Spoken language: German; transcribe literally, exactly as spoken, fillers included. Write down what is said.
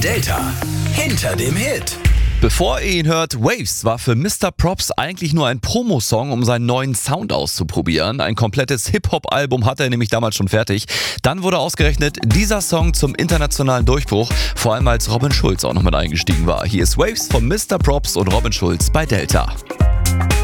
Delta. Hinter dem Hit. Bevor ihr ihn hört, Waves war für Mister Props eigentlich nur ein Promosong, um seinen neuen Sound auszuprobieren. Ein komplettes Hip-Hop-Album hatte er nämlich damals schon fertig. Dann wurde ausgerechnet dieser Song zum internationalen Durchbruch, vor allem als Robin Schulz auch noch mit eingestiegen war. Hier ist Waves von Mister Props und Robin Schulz bei Delta.